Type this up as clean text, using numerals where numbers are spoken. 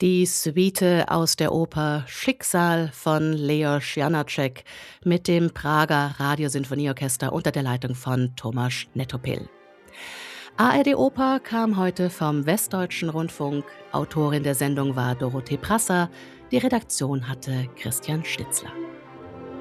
Die Suite aus der Oper Schicksal von Leos Janáček mit dem Prager Radiosinfonieorchester unter der Leitung von Tomáš Netopil. ARD Oper kam heute vom Westdeutschen Rundfunk. Autorin der Sendung war Dorothee Prasser. Die Redaktion hatte Christian Stitzler.